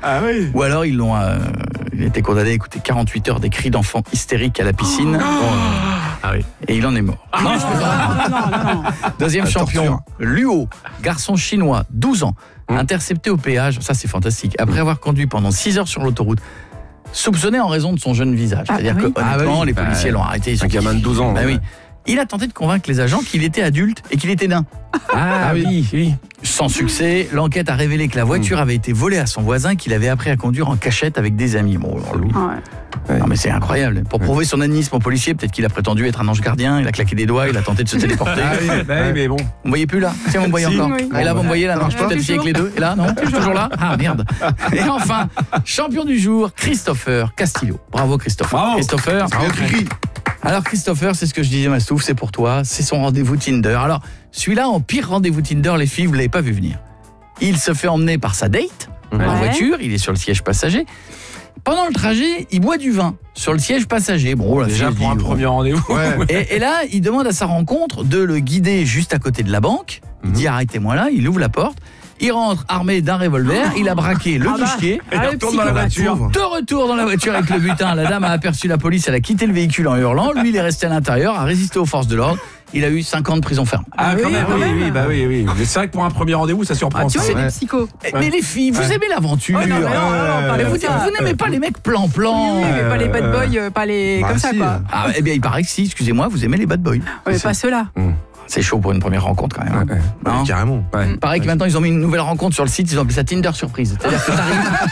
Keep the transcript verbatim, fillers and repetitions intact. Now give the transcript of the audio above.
Ah oui. Ou alors ils l'ont, euh, il a été condamné à écouter quarante-huit heures des cris d'enfants hystériques à la piscine. Oh. Bon, Ah oui. et il en est mort. Ah, non, je peux pas. Non, non, non. Deuxième La champion, torture. Luo, garçon chinois, douze ans, Hum. intercepté au péage, ça c'est fantastique, après avoir conduit pendant six heures sur l'autoroute, soupçonné en raison de son jeune visage. Ah, C'est-à-dire bah oui. que honnêtement, Ah oui. les policiers Bah, l'ont arrêté. ils sont un dit- gamin de douze ans, Bah ouais. oui. Il a tenté de convaincre les agents qu'il était adulte et qu'il était nain. Ah, oui, oui. Sans succès, l'enquête a révélé que la voiture avait été volée à son voisin qu'il avait appris à conduire en cachette avec des amis. Bon, alors lui, Ouais. non mais c'est incroyable. Pour prouver son anisme au policier, peut-être qu'il a prétendu être un ange gardien, il a claqué des doigts, il a tenté de se téléporter. Ah oui, bah oui, mais bon. Vous me voyez plus là? Tiens, vous me voyez Si. encore. Oui. Et là, vous me voyez là, non, je peux pas. peut-être essayer avec les deux. Et là, non, toujours là. Ah merde. Et enfin, champion du jour, Christopher Castillo. Bravo Christopher. Bravo. Christopher. Bravo, Cricri. Alors Christopher, c'est ce que je disais Mastouf, c'est pour toi, c'est son rendez-vous Tinder. Alors, celui-là, en pire rendez-vous Tinder, les filles, vous l'avez pas vu venir. Il se fait emmener par sa date en Ouais. voiture, il est sur le siège passager. Pendant le trajet, il boit du vin sur le siège passager. Bon, la Déjà fille, pour elle un dit, premier rendez-vous. Ouais. et, et là, il demande à sa rencontre de le guider juste à côté de la banque. Il Mhm. dit arrêtez-moi là, il ouvre la porte. Il rentre armé d'un revolver, il a braqué le Ah bah. guichier. Et Ah, il le retourne dans la psychopathe. voiture. De retour dans la voiture avec le butin, la dame a aperçu la police, elle a quitté le véhicule en hurlant. Lui, il est resté à l'intérieur, a résisté aux forces de l'ordre. Il a eu cinq ans de prison ferme. Ah, Ah quand oui, même, quand oui, même. oui, bah oui, oui. Mais c'est vrai que pour un premier rendez-vous, ça surprend. Ah, tu vois, ça. c'est Ouais. des psychos. Eh, Mais les filles, vous Ouais. aimez l'aventure. Oh, non, mais non, non, non, parlez Mais vous, de ça. vous n'aimez pas les mecs plan-plan. Oui, mais pas les bad boys, euh, pas les Bah, comme ça si. quoi. Ah, eh bien, il paraît que si, excusez-moi, vous aimez les bad boys. Ouais, mais pas ceux-là. C'est chaud pour une première rencontre quand même. hein. Ouais, ouais. Non. Carrément. Ouais. Pareil que maintenant ils ont mis une nouvelle rencontre sur le site, ils ont appelé ça Tinder surprise. C'est-à-dire que t'arrives,